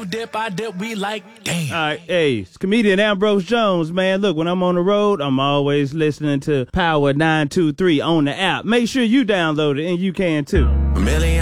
you dip, I dip, we like, damn. All right, hey, it's comedian Ambrose Jones, man. Look, when I'm on the road, I'm always listening to Power 923 on the app. Make sure you download it, and you can too. Million